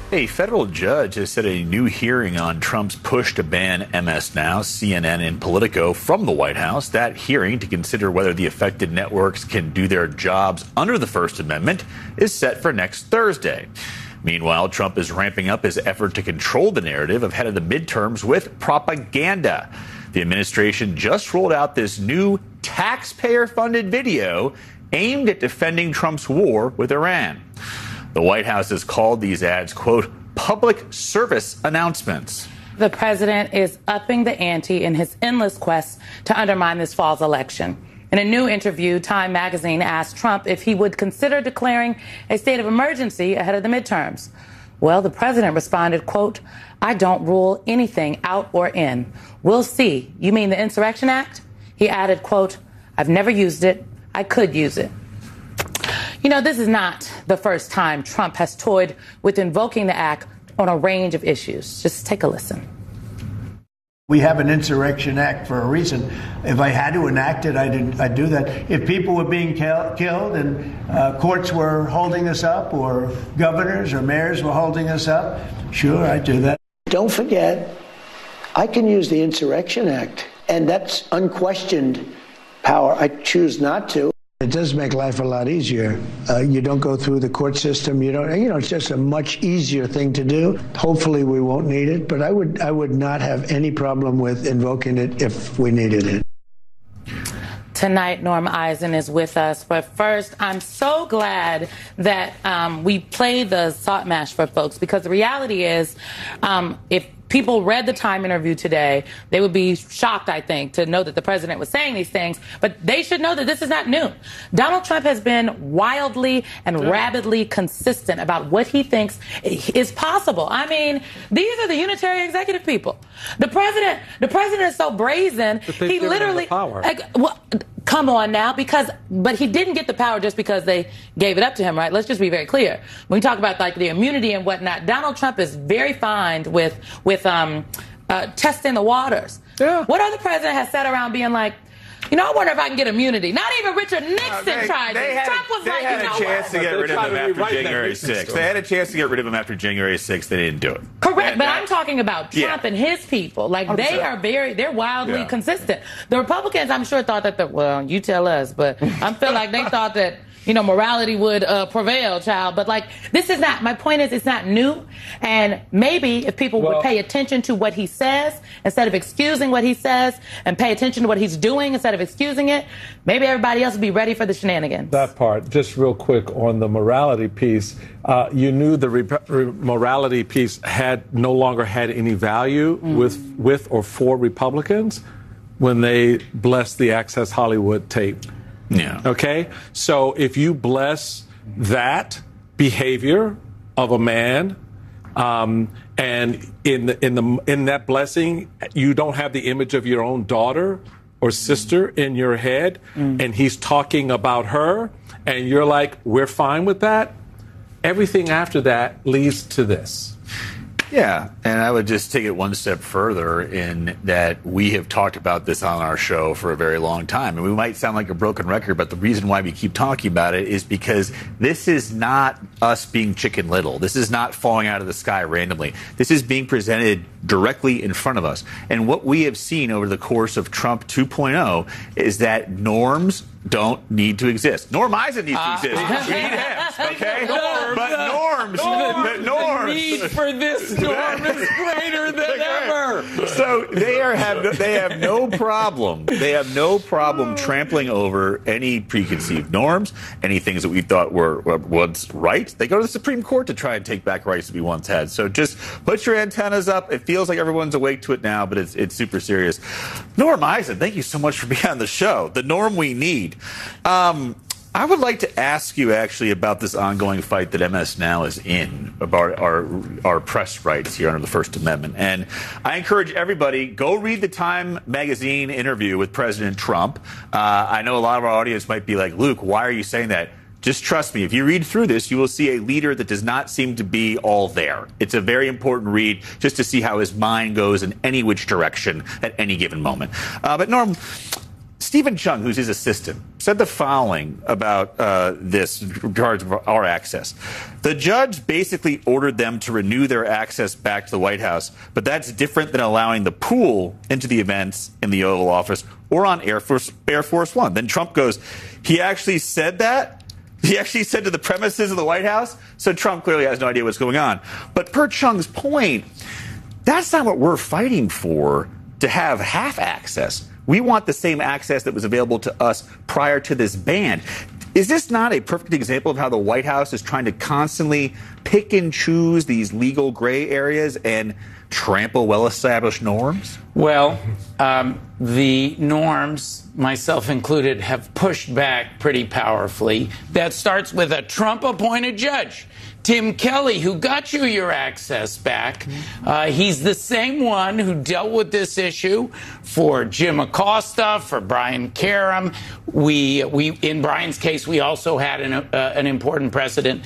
A federal judge has set a new hearing on Trump's push to ban MS Now, CNN, and Politico from the White House. That hearing to consider whether the affected networks can do their jobs under the First Amendment is set for next Thursday. Meanwhile, Trump is ramping up his effort to control the narrative ahead of the midterms with propaganda. The administration just rolled out this new taxpayer-funded video aimed at defending Trump's war with Iran. The White House has called these ads, quote, public service announcements. The president is upping the ante in his endless quest to undermine this fall's election. In a new interview, Time magazine asked Trump if he would consider declaring a state of emergency ahead of the midterms. Well, the president responded, quote, I don't rule anything out or in. We'll see. You mean the Insurrection Act? He added, quote, I've never used it. I could use it. You know, this is not the first time Trump has toyed with invoking the act on a range of issues. Just take a listen. We have an Insurrection Act for a reason. If I had to enact it, I'd do that. If people were being killed and courts were holding us up, or governors or mayors were holding us up, sure, I'd do that. Don't forget, I can use the Insurrection Act, and that's unquestioned power. I choose not to. It does make life a lot easier. You don't go through the court system. It's just a much easier thing to do. Hopefully we won't need it, but I would not have any problem with invoking it if we needed it. Tonight, Norm Eisen is with us. But first, I'm so glad that we played the Salt Mash for folks, because the reality is, if people read the Time interview today, they would be shocked, I think, to know that the president was saying these things. But they should know that this is not new. Donald Trump has been wildly and rabidly consistent about what he thinks is possible. I mean, these are the unitary executive people. The president is so brazen. He literally power. Come on now, but he didn't get the power just because they gave it up to him, right? Let's just be very clear. When we talk about like the immunity and whatnot, Donald Trump is very fine with testing the waters. Yeah. What other president has sat around being like, I wonder if I can get immunity? Not even Richard Nixon tried this. Trump was like, They had a chance to get rid of him after January 6th. They had a chance to get rid of him after January 6th. They didn't do it. Correct, but I'm talking about Trump and his people. Like, they're wildly consistent. The Republicans, I'm sure, thought that, well, you tell us, but I feel like they thought that, morality would prevail, child. But, this is not, my point is, it's not new. And maybe if people would pay attention to what he says, instead of excusing what he says, and pay attention to what he's doing instead of excusing it, maybe everybody else would be ready for the shenanigans. That part, just real quick on the morality piece, you knew the morality piece no longer had any value with or for Republicans when they blessed the Access Hollywood tape. Yeah. Okay. So if you bless that behavior of a man, and in that blessing, you don't have the image of your own daughter or sister in your head, and he's talking about her, and you're like, we're fine with that. Everything after that leads to this. Yeah, and I would just take it one step further in that we have talked about this on our show for a very long time. And we might sound like a broken record, but the reason why we keep talking about it is because this is not us being Chicken Little. This is not falling out of the sky randomly. This is being presented directly in front of us. And what we have seen over the course of Trump 2.0 is that norms don't need to exist. Norm Eisen needs to exist. We need him, okay? But norms. The need for this norm is greater than ever. So they have no problem. They have no problem trampling over any preconceived norms, any things that we thought were once right. They go to the Supreme Court to try and take back rights that we once had. So just put your antennas up. It feels like everyone's awake to it now, but it's super serious. Norm Eisen, thank you so much for being on the show. The norm we need. I would like to ask you actually about this ongoing fight that MS Now is in about our press rights here under the First Amendment. And I encourage everybody, go read the Time magazine interview with President Trump. I know a lot of our audience might be like, Luke, why are you saying that? Just trust me. If you read through this, you will see a leader that does not seem to be all there. It's a very important read just to see how his mind goes in any which direction at any given moment. But Norm, Stephen Chung, who's his assistant, said the following about this in regards to our access. The judge basically ordered them to renew their access back to the White House, but that's different than allowing the pool into the events in the Oval Office or on Air Force One. Then Trump goes, he actually said that? He actually said to the premises of the White House? So Trump clearly has no idea what's going on. But per Chung's point, that's not what we're fighting for, to have half access. We want the same access that was available to us prior to this ban. Is this not a perfect example of how the White House is trying to constantly pick and choose these legal gray areas and trample well-established norms? Well, the norms, myself included, have pushed back pretty powerfully. That starts with a Trump-appointed judge, Tim Kelly, who got you your access back. He's the same one who dealt with this issue for Jim Acosta, for Brian Karem. We in Brian's case, we also had an important precedent.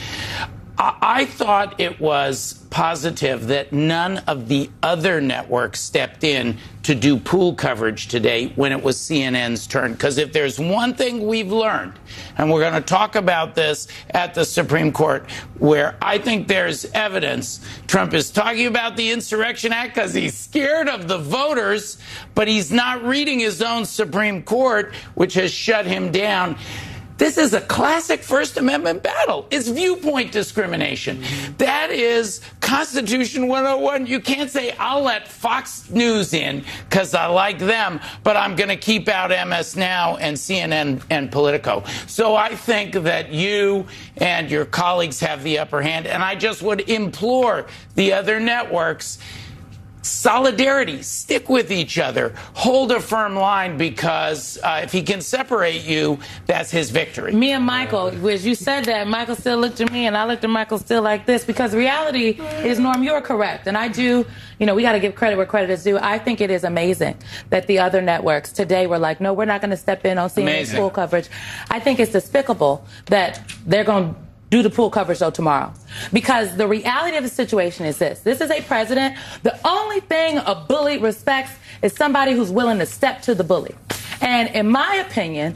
I thought it was positive that none of the other networks stepped in to do pool coverage today when it was CNN's turn. Because if there's one thing we've learned, and we're going to talk about this at the Supreme Court, where I think there's evidence Trump is talking about the Insurrection Act because he's scared of the voters, but he's not reading his own Supreme Court, which has shut him down. This is a classic First Amendment battle. It's viewpoint discrimination. That is Constitution 101. You can't say, I'll let Fox News in because I like them, but I'm going to keep out MS Now and CNN and Politico. So I think that you and your colleagues have the upper hand, and I just would implore the other networks, solidarity, stick with each other, hold a firm line, because if he can separate you, that's his victory. Me and Michael, as you said that, Michael still looked at me and I looked at Michael still like this, because reality is, Norm, you're correct. And I do, we got to give credit where credit is due. I think it is amazing that the other networks today were like, no, we're not going to step in on CNN's pool coverage. I think it's despicable that they're going to do the pool coverage, though, tomorrow. Because the reality of the situation is this. This is a president. The only thing a bully respects is somebody who's willing to step to the bully. And in my opinion,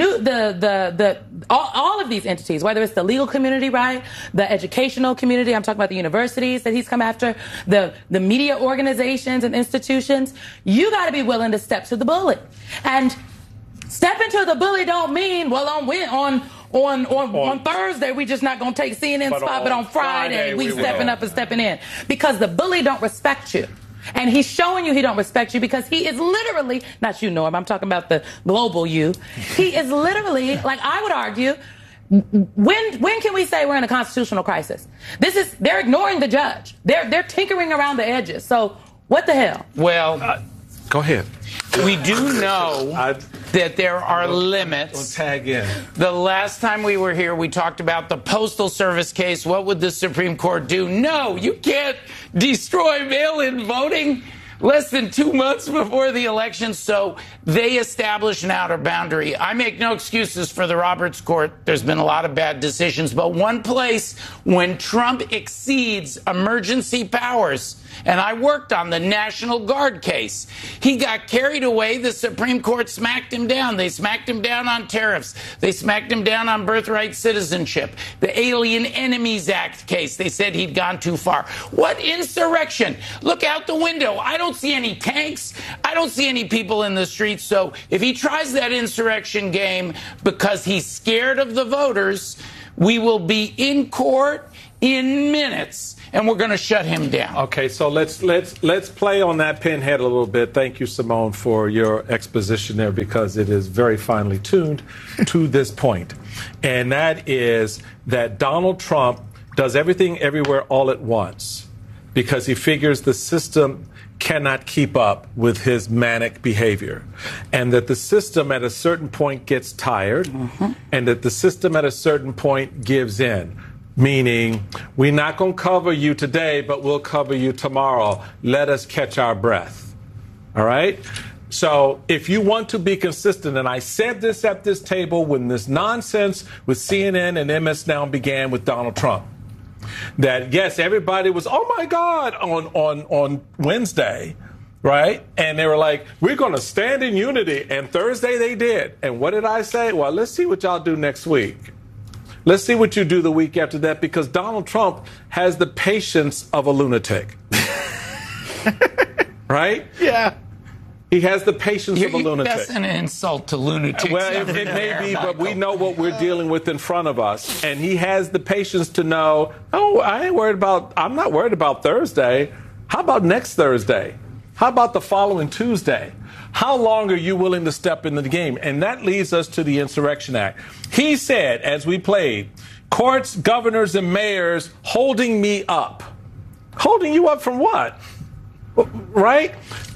all of these entities, whether it's the legal community, right, the educational community, I'm talking about the universities that he's come after, the media organizations and institutions, you got to be willing to step to the bully. And stepping to the bully don't mean, well, on Thursday, we just not going to take CNN's spot, but on Friday, we stepping up and stepping in. Because the bully don't respect you. And he's showing you he don't respect you because he is literally, not you, Norm, I'm talking about the global you. He is literally, like I would argue, when can we say we're in a constitutional crisis? They're ignoring the judge. They're tinkering around the edges. So what the hell? Well, go ahead. We do know that there are limits. Don't tag in. The last time we were here, we talked about the Postal Service case. What would the Supreme Court do? No, you can't destroy mail-in voting less than 2 months before the election, so they establish an outer boundary. I make no excuses for the Roberts Court. There's been a lot of bad decisions, but one place when Trump exceeds emergency powers, and I worked on the National Guard case. He got carried away. The Supreme Court smacked him down. They smacked him down on tariffs. They smacked him down on birthright citizenship. The Alien Enemies Act case, they said he'd gone too far. What insurrection? Look out the window. I don't see any tanks. I don't see any people in the streets. So if he tries that insurrection game because he's scared of the voters, we will be in court in minutes, and we're going to shut him down. Okay, so let's play on that pinhead a little bit. Thank you, Simone, for your exposition there, because it is very finely tuned to this point. And that is that Donald Trump does everything everywhere all at once because he figures the system cannot keep up with his manic behavior, and that the system at a certain point gets tired, and that the system at a certain point gives in. Meaning, we're not going to cover you today, but we'll cover you tomorrow. Let us catch our breath. All right? So if you want to be consistent, and I said this at this table when this nonsense with CNN and MS Now began with Donald Trump, that, yes, everybody was, oh, my God, on Wednesday, right? And they were like, we're going to stand in unity. And Thursday they did. And what did I say? Well, let's see what y'all do next week. Let's see what you do the week after that, because Donald Trump has the patience of a lunatic. Right? Yeah. He has the patience of a lunatic. That's an insult to lunatics. Well, it may be, but we know what we're dealing with in front of us. And he has the patience to know, oh, I'm not worried about Thursday. How about next Thursday? How about the following Tuesday? How long are you willing to step into the game? And that leads us to the Insurrection Act. He said, as we played, courts, governors, and mayors holding me up. Holding you up from what? Right?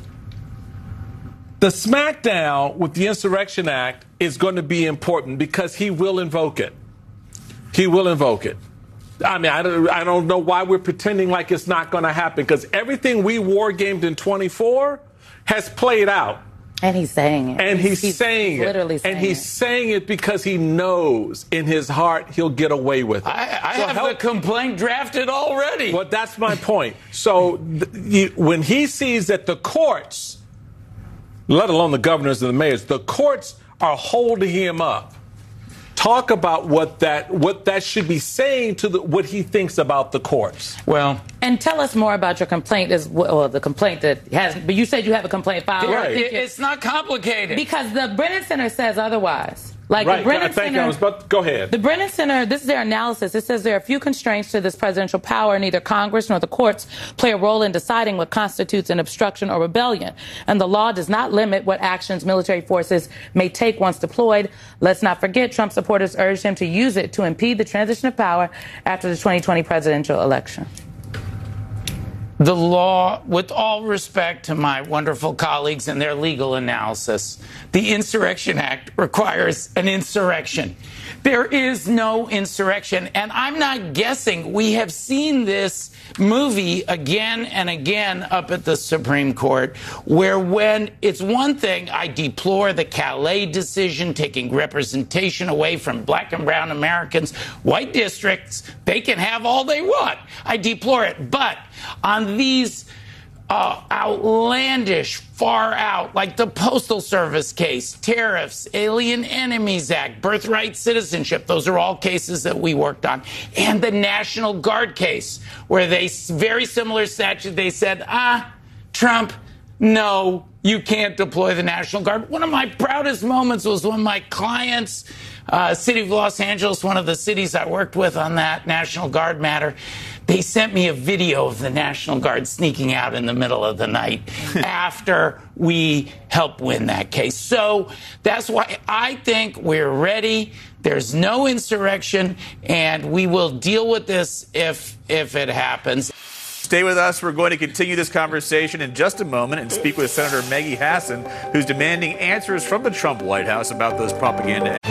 The smackdown with the Insurrection Act is going to be important because he will invoke it. He will invoke it. I mean, I don't know why we're pretending like it's not going to happen, because everything we war gamed in 24 has played out. And he's saying it. And he's saying it. Literally saying and he's saying it because he knows in his heart he'll get away with it. I have the complaint drafted already. Well, that's my point. So when he sees that the courts, let alone the governors and the mayors, the courts are holding him up, talk about what that should be saying to what he thinks about the courts. Well, and tell us more about your complaint. The complaint that hasn't. But you said you have a complaint filed. Right. It's not complicated because the Brennan Center says otherwise. Like right. the Brennan Thank Center, you. I was about to go ahead. The Brennan Center, this is their analysis. It says there are few constraints to this presidential power. Neither Congress nor the courts play a role in deciding what constitutes an obstruction or rebellion. And the law does not limit what actions military forces may take once deployed. Let's not forget, Trump supporters urged him to use it to impede the transition of power after the 2020 presidential election. The law, with all respect to my wonderful colleagues and their legal analysis, the Insurrection Act requires an insurrection. There is no insurrection, and I'm not guessing. We have seen this movie again and again up at the Supreme Court, where when it's one thing, I deplore the Calais decision, taking representation away from black and brown Americans. White districts, they can have all they want. I deplore it. But on these outlandish, far out, like the Postal Service case, tariffs, Alien Enemies Act, birthright citizenship, those are all cases that we worked on. And the National Guard case, where they, very similar statute, they said, Trump, no, you can't deploy the National Guard. One of my proudest moments was when my clients, City of Los Angeles, one of the cities I worked with on that National Guard matter, they sent me a video of the National Guard sneaking out in the middle of the night after we helped win that case. So that's why I think we're ready. There's no insurrection, and we will deal with this if it happens. Stay with us. We're going to continue this conversation in just a moment and speak with Senator Maggie Hassan, who's demanding answers from the Trump White House about those propaganda